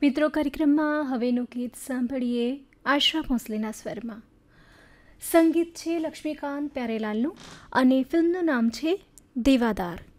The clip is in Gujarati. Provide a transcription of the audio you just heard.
મિત્રો, કાર્યક્રમમાં હવેનું ગીત સાંભળીએ આશા ભોંસલેના સ્વરમાં. સંગીત છે લક્ષ્મીકાંત પ્યારેલાલનું અને ફિલ્મનું નામ છે દેવાદાર.